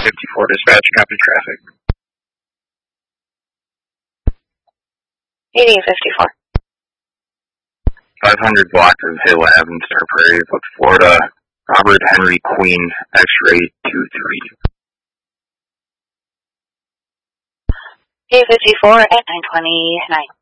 54 dispatch, copy traffic. 8054. 500 block of Hill Ave, Star Prairie, South Florida. Robert Henry Queen, X-ray 23. 854 at 929.